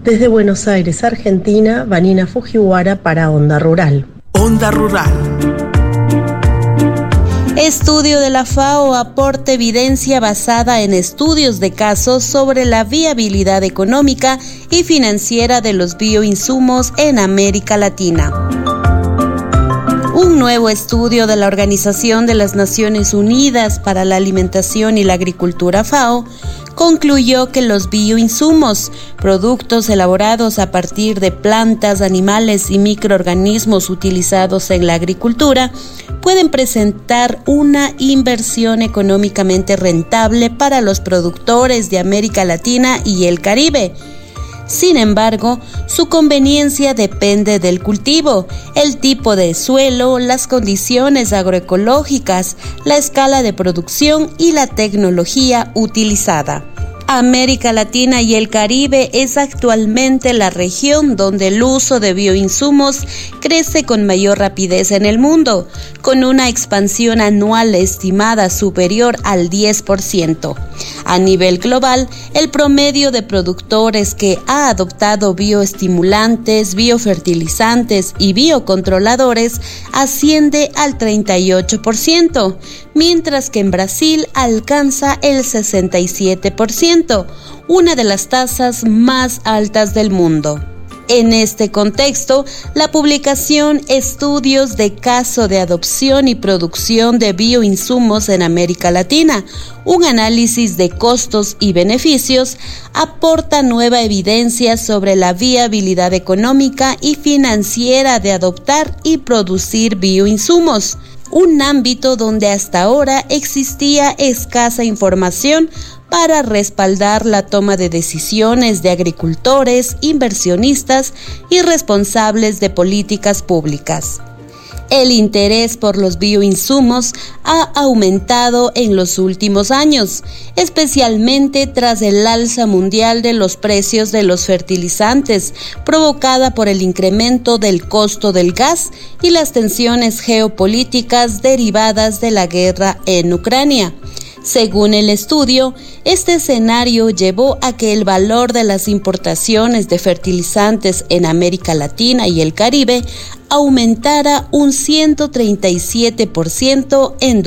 Desde Buenos Aires, Argentina, Vanina Fujiwara para Onda Rural. Onda Rural. Estudio de la FAO aporta evidencia basada en estudios de casos sobre la viabilidad económica y financiera de los bioinsumos en América Latina. Un nuevo estudio de la Organización de las Naciones Unidas para la Alimentación y la Agricultura FAO concluyó que los bioinsumos, productos elaborados a partir de plantas, animales y microorganismos utilizados en la agricultura, pueden presentar una inversión económicamente rentable para los productores de América Latina y el Caribe. Sin embargo, su conveniencia depende del cultivo, el tipo de suelo, las condiciones agroecológicas, la escala de producción y la tecnología utilizada. América Latina y el Caribe es actualmente la región donde el uso de bioinsumos crece con mayor rapidez en el mundo, con una expansión anual estimada superior al 10%. A nivel global, el promedio de productores que ha adoptado bioestimulantes, biofertilizantes y biocontroladores asciende al 38%, mientras que en Brasil alcanza el 67%. Una de las tasas más altas del mundo. En este contexto, la publicación Estudios de Caso de Adopción y Producción de Bioinsumos en América Latina, un análisis de costos y beneficios, aporta nueva evidencia sobre la viabilidad económica y financiera de adoptar y producir bioinsumos, un ámbito donde hasta ahora existía escasa información para respaldar la toma de decisiones de agricultores, inversionistas y responsables de políticas públicas. El interés por los bioinsumos ha aumentado en los últimos años, especialmente tras el alza mundial de los precios de los fertilizantes, provocada por el incremento del costo del gas y las tensiones geopolíticas derivadas de la guerra en Ucrania. Según el estudio, este escenario llevó a que el valor de las importaciones de fertilizantes en América Latina y el Caribe aumentara un 137% en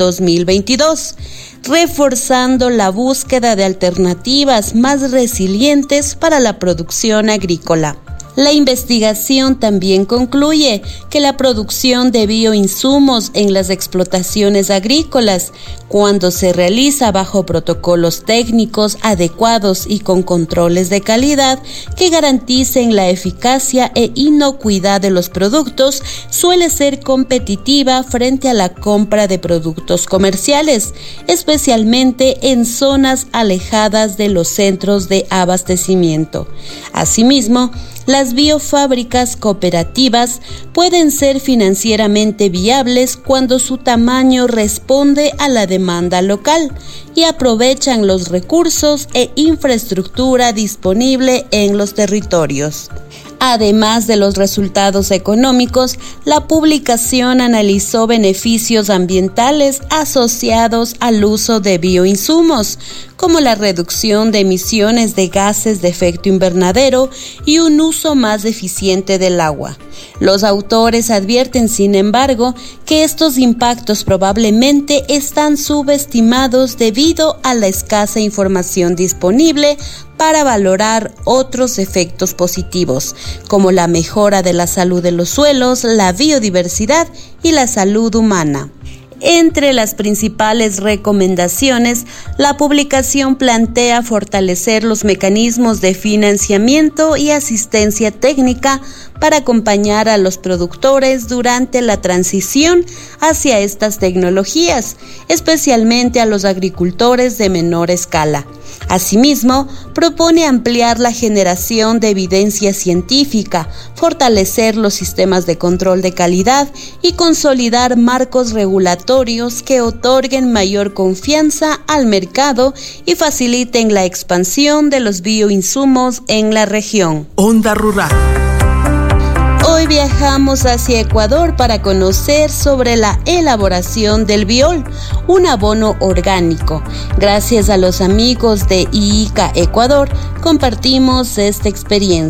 2022, reforzando la búsqueda de alternativas más resilientes para la producción agrícola. La investigación también concluye que la producción de bioinsumos en las explotaciones agrícolas, cuando se realiza bajo protocolos técnicos adecuados y con controles de calidad que garanticen la eficacia e inocuidad de los productos, suele ser competitiva frente a la compra de productos comerciales, especialmente en zonas alejadas de los centros de abastecimiento. Asimismo, las biofábricas cooperativas pueden ser financieramente viables cuando su tamaño responde a la demanda local y aprovechan los recursos e infraestructura disponible en los territorios. Además de los resultados económicos, la publicación analizó beneficios ambientales asociados al uso de bioinsumos, como la reducción de emisiones de gases de efecto invernadero y un uso más eficiente del agua. Los autores advierten, sin embargo, que estos impactos probablemente están subestimados debido a la escasa información disponible para valorar otros efectos positivos, como la mejora de la salud de los suelos, la biodiversidad y la salud humana. Entre las principales recomendaciones, la publicación plantea fortalecer los mecanismos de financiamiento y asistencia técnica para acompañar a los productores durante la transición hacia estas tecnologías, especialmente a los agricultores de menor escala. Asimismo, propone ampliar la generación de evidencia científica, fortalecer los sistemas de control de calidad y consolidar marcos regulatorios que otorguen mayor confianza al mercado y faciliten la expansión de los bioinsumos en la región. Onda Rural. Hoy viajamos hacia Ecuador para conocer sobre la elaboración del biol, un abono orgánico. Gracias a los amigos de IICA Ecuador, compartimos esta experiencia.